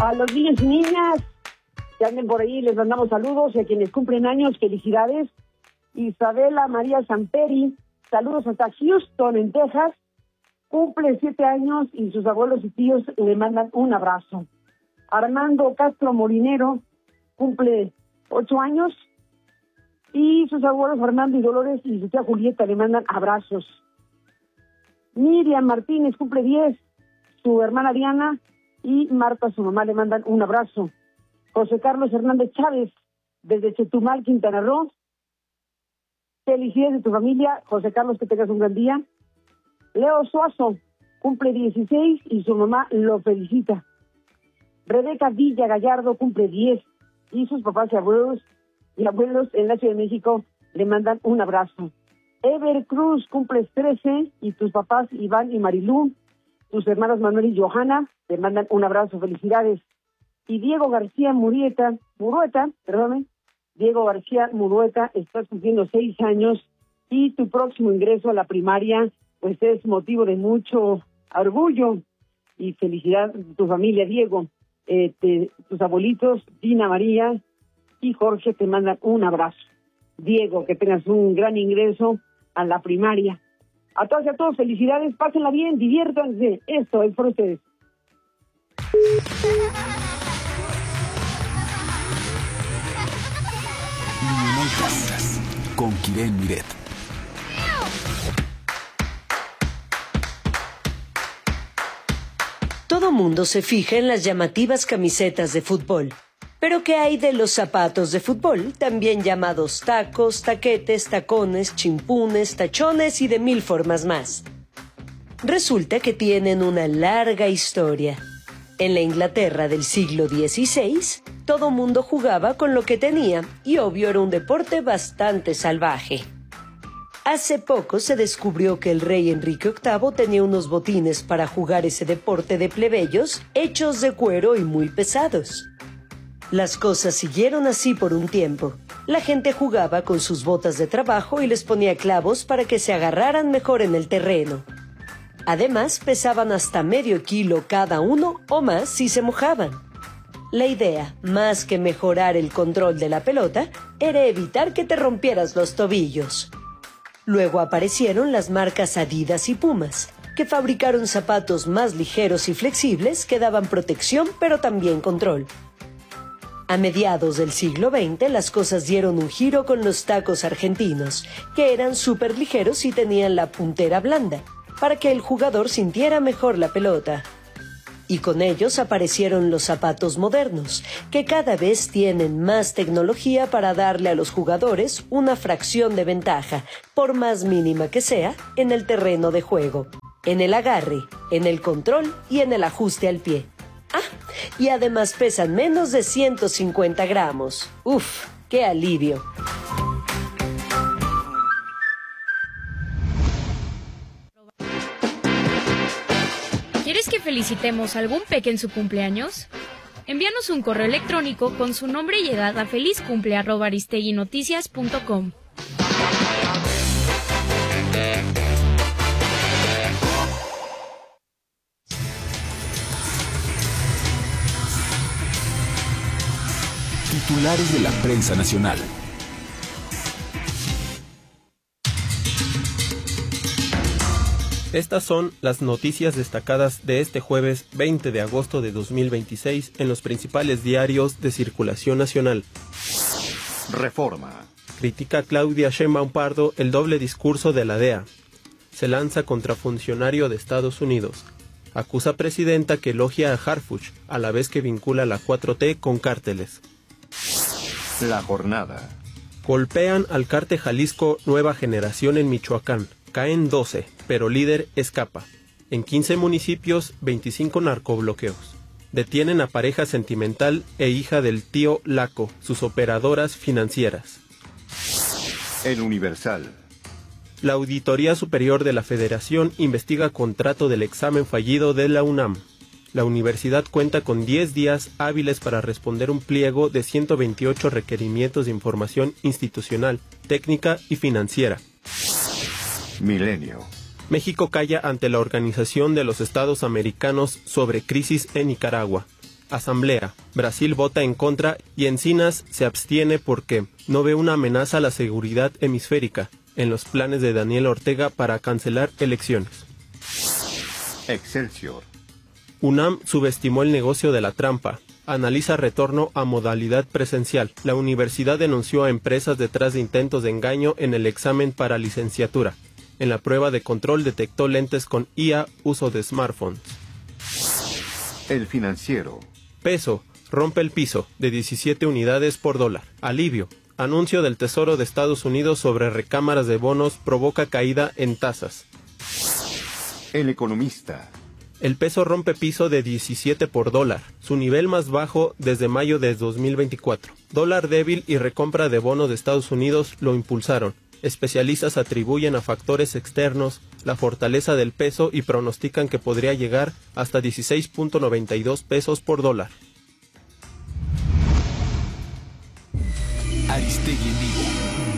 A los niños y niñas que anden por ahí les mandamos saludos, y a quienes cumplen años, felicidades. Isabela María Samperi, saludos hasta Houston, en Texas, cumple 7 años y sus abuelos y tíos le mandan un abrazo. Armando Castro Molinero cumple 8 años y sus abuelos Fernando y Dolores y su tía Julieta le mandan abrazos. Miriam Martínez cumple 10, su hermana Diana y Marta, su mamá, le mandan un abrazo. José Carlos Hernández Chávez, desde Chetumal, Quintana Roo, felicidades de tu familia. José Carlos, que tengas un gran día. Leo Suazo cumple 16 y su mamá lo felicita. Rebeca Villa Gallardo cumple 10 y sus papás y abuelos en la Ciudad de México le mandan un abrazo. Ever Cruz cumple 13 y tus papás Iván y Marilú, tus hermanos Manuel y Johanna le mandan un abrazo, felicidades. Y Diego García Murueta, Diego García Murueta, estás cumpliendo 6 años y tu próximo ingreso a la primaria pues es motivo de mucho orgullo y felicidad de tu familia, Diego. Tus abuelitos, Dina María y Jorge, te mandan un abrazo. Diego, que tengas un gran ingreso a la primaria. A todas y a todos, felicidades, pásenla bien, diviértanse. Esto es por ustedes. Con Kiren Miret. Todo mundo se fija en las llamativas camisetas de fútbol. Pero ¿qué hay de los zapatos de fútbol, también llamados tacos, taquetes, tacones, chimpunes, tachones y de 1000 formas más? Resulta que tienen una larga historia. En la Inglaterra del siglo XVI, todo mundo jugaba con lo que tenía y obvio era un deporte bastante salvaje. Hace poco se descubrió que el rey Enrique VIII tenía unos botines para jugar ese deporte de plebeyos hechos de cuero y muy pesados. Las cosas siguieron así por un tiempo. La gente jugaba con sus botas de trabajo y les ponía clavos para que se agarraran mejor en el terreno. Además, pesaban hasta medio kilo cada uno o más si se mojaban. La idea, más que mejorar el control de la pelota, era evitar que te rompieras los tobillos. Luego aparecieron las marcas Adidas y Pumas, que fabricaron zapatos más ligeros y flexibles que daban protección pero también control. A mediados del siglo XX las cosas dieron un giro con los tacos argentinos, que eran súper ligeros y tenían la puntera blanda, para que el jugador sintiera mejor la pelota. Y con ellos aparecieron los zapatos modernos, que cada vez tienen más tecnología para darle a los jugadores una fracción de ventaja, por más mínima que sea, en el terreno de juego, en el agarre, en el control y en el ajuste al pie. Y además pesan menos de 150 gramos. ¡Uf! ¡Qué alivio! ¿Quieres que felicitemos a algún peque en su cumpleaños? Envíanos un correo electrónico con su nombre y edad a felizcumple@aristeguinoticias.com. Titulares de la prensa nacional. Estas son las noticias destacadas de este jueves 20 de agosto de 2026 en los principales diarios de circulación nacional. Reforma. Critica Claudia Sheinbaum Pardo el doble discurso de la DEA. Se lanza contra funcionario de Estados Unidos. Acusa a presidenta que elogia a Harfuch, a la vez que vincula a la 4T con cárteles. La jornada. Golpean al cártel Jalisco Nueva Generación en Michoacán. Caen 12, pero líder escapa. En 15 municipios, 25 narcobloqueos. Detienen a pareja sentimental e hija del tío Laco, sus operadoras financieras. El Universal. La Auditoría Superior de la Federación investiga contrato del examen fallido de la UNAM. La universidad cuenta con 10 días hábiles para responder un pliego de 128 requerimientos de información institucional, técnica y financiera. Milenio. México calla ante la Organización de los Estados Americanos sobre crisis en Nicaragua. Asamblea. Brasil vota en contra y Encinas se abstiene porque no ve una amenaza a la seguridad hemisférica en los planes de Daniel Ortega para cancelar elecciones. Excelsior. UNAM subestimó el negocio de la trampa. Analiza retorno a modalidad presencial. La universidad denunció a empresas detrás de intentos de engaño en el examen para licenciatura. En la prueba de control detectó lentes con IA, uso de smartphones. El Financiero. Peso. Rompe el piso de 17 unidades por dólar. Alivio. Anuncio del Tesoro de Estados Unidos sobre recámaras de bonos provoca caída en tasas. El Economista. El peso rompe piso de 17 por dólar, su nivel más bajo desde mayo de 2024. Dólar débil y recompra de bonos de Estados Unidos lo impulsaron. Especialistas atribuyen a factores externos la fortaleza del peso y pronostican que podría llegar hasta 16.92 pesos por dólar. Aristegui en vivo.